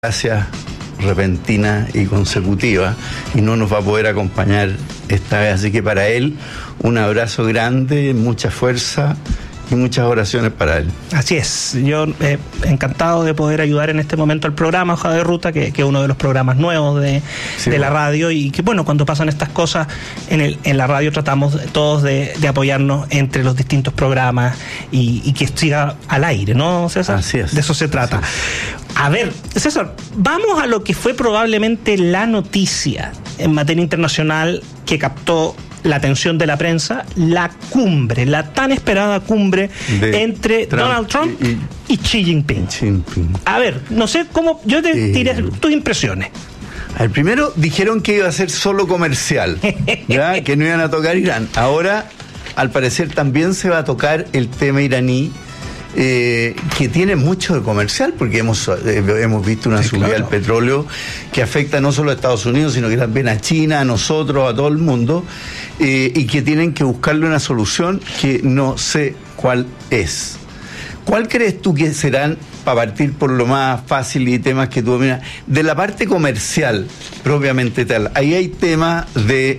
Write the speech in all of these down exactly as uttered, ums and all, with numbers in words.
Gracias repentina y consecutiva y no nos va a poder acompañar esta vez, así que para él un abrazo grande, mucha fuerza y muchas oraciones para él. Así es, yo eh, encantado de poder ayudar en este momento al programa Hoja de Ruta, que, que es uno de los programas nuevos de, sí, de la radio, y que bueno, cuando pasan estas cosas en, el, en la radio tratamos todos de, de apoyarnos entre los distintos programas y, y que siga al aire, ¿no, César? Así es. De eso se trata. A ver, César, vamos a lo que fue probablemente la noticia en materia internacional que captó la atención de la prensa, la cumbre, la tan esperada cumbre de entre Trump, Donald Trump y, y Xi Jinping. Jinping. A ver, no sé cómo, yo te eh, diré tus impresiones. Al primero dijeron que iba a ser solo comercial, ¿ya? Que no iban a tocar Irán. Ahora, al parecer, también se va a tocar el tema iraní, Eh, que tiene mucho de comercial, porque hemos, eh, hemos visto una sí, subida claro. del petróleo que afecta no solo a Estados Unidos, sino que también a China, a nosotros, a todo el mundo, eh, y que tienen que buscarle una solución que no sé cuál es. ¿Cuál crees tú que serán, para partir por lo más fácil y temas que tú dominas, de la parte comercial propiamente tal? Ahí hay temas de,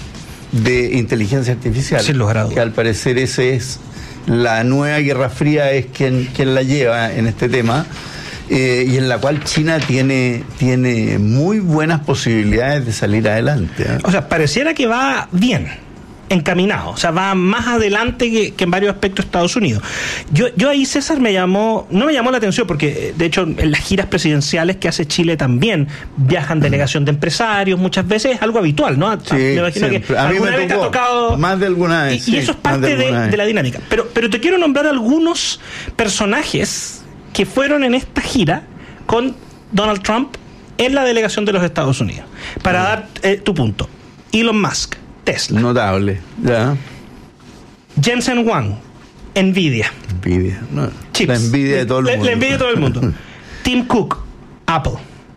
de inteligencia artificial, sin lugar a dudas, que al parecer ese es la nueva Guerra Fría, es quien, quien la lleva en este tema, eh, y en la cual China tiene, tiene muy buenas posibilidades de salir adelante, ¿eh? O sea, pareciera que va bien encaminado, o sea, va más adelante que, que en varios aspectos Estados Unidos. Yo, yo ahí, César, me llamó, no me llamó la atención, porque de hecho en las giras presidenciales que hace Chile también viajan delegación de empresarios, muchas veces es algo habitual, ¿no? Sí, me imagino siempre. que a alguna mí me vez te ha tocado más de alguna vez. Y, sí, y eso es parte de, de, de la dinámica. Pero, pero te quiero nombrar algunos personajes que fueron en esta gira con Donald Trump en la delegación de los Estados Unidos. Para sí. dar eh, tu punto. Elon Musk, Tesla. Notable, ya. Jensen Huang, Nvidia. Nvidia, no. Chips. La envidia de todo el la, mundo. La envidia de todo el mundo. Tim Cook, Apple.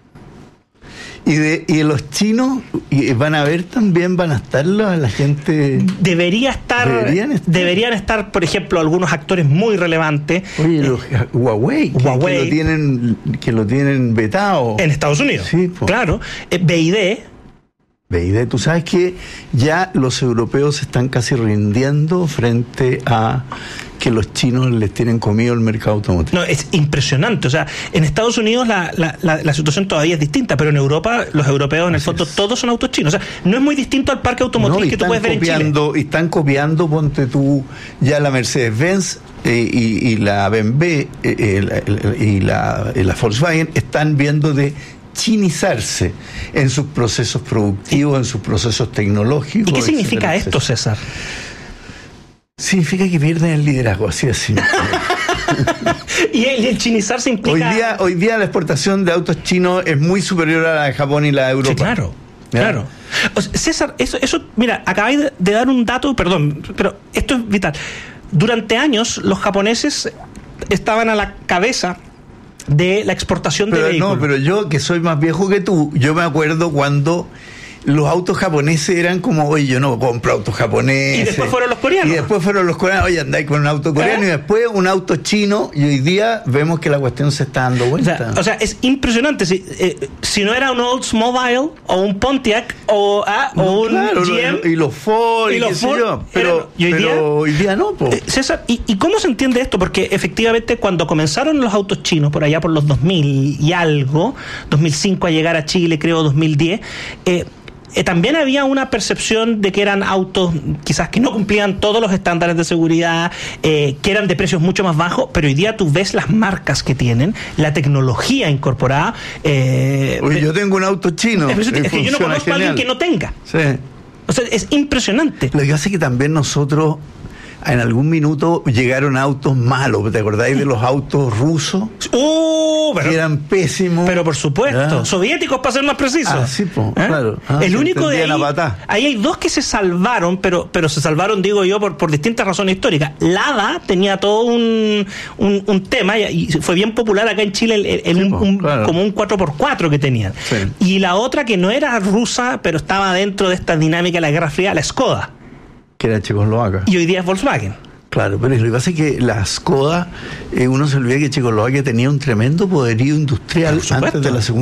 Y de, y de los chinos, y van a ver también, van a estar la, la gente. Debería estar, deberían estar. Deberían estar, por ejemplo, algunos actores muy relevantes. Oye, los eh, Huawei, que, Huawei, que lo tienen, que lo tienen vetado. En Estados Unidos. Sí, pues. Claro. Eh, B I D. B I D, tú sabes que ya los europeos se están casi rindiendo frente a que los chinos les tienen comido el mercado automotriz. No, es impresionante. O sea, en Estados Unidos la, la, la, la situación todavía es distinta, pero en Europa los europeos en Así el fondo es. todos son autos chinos. O sea, no es muy distinto al parque automotriz no, que tú puedes ver copiando, en Chile. Y están copiando, ponte tú, ya la Mercedes-Benz eh, y, y la B M W eh, eh, y, la, y la Volkswagen están viendo de chinizarse en sus procesos productivos, en sus procesos tecnológicos. ¿Y qué significa esto, César? Significa que pierden el liderazgo, así es. Y el, el chinizarse implica... Hoy día, hoy día la exportación de autos chinos es muy superior a la de Japón y la de Europa. Sí, claro, ¿ya? Claro. O sea, César, eso, eso, mira, acabáis de, de dar un dato, perdón, pero esto es vital. Durante años los japoneses estaban a la cabeza de la exportación pero de vehículos. No, pero yo, que soy más viejo que tú, yo me acuerdo cuando los autos japoneses eran como, oye, yo no compro autos japoneses. Y después fueron los coreanos. Y después fueron los coreanos, oye, andáis con un auto coreano, ¿Eh? Y después un auto chino, y hoy día vemos que la cuestión se está dando vuelta. O sea, o sea es impresionante. Si, eh, si no era un Oldsmobile, o un Pontiac, o, ah, no, o un claro, G M. Y los Ford, y, y los Ford, yo, pero, y hoy, pero día, hoy día no, po. Eh, César, ¿y, ¿y cómo se entiende esto? Porque efectivamente cuando comenzaron los autos chinos, por allá por los dos mil y algo, dos mil cinco a llegar a Chile, creo dos mil diez, eh, Eh, también había una percepción de que eran autos quizás que no cumplían todos los estándares de seguridad, eh, que eran de precios mucho más bajos, pero hoy día tú ves las marcas que tienen, la tecnología incorporada. Eh, Oye, yo tengo un auto chino. Es, es que yo no conozco genial. a alguien que no tenga. Sí. O sea, es impresionante. Lo que pasa es que también nosotros en algún minuto llegaron autos malos. ¿Te acordáis de los autos rusos? Uh, pero, que eran pésimos. Pero por supuesto, ¿Ah? Soviéticos para ser más precisos. Ah, sí, po, ¿Eh? claro. Ah, el único de ahí, patá. ahí hay dos que se salvaron, pero, pero se salvaron, digo yo, por, por distintas razones históricas. Lada tenía todo un, un, un tema, y fue bien popular acá en Chile, el, el, sí, un, po, claro. como un cuatro por cuatro que tenían. Sí. Y la otra que no era rusa, pero estaba dentro de esta dinámica de la Guerra Fría, la Skoda. Que era checoslovaca. Y hoy día es Volkswagen. Claro, pero lo que pasa es que la Skoda, eh, uno se olvida que Checoslovaquia tenía un tremendo poderío industrial antes de la Segunda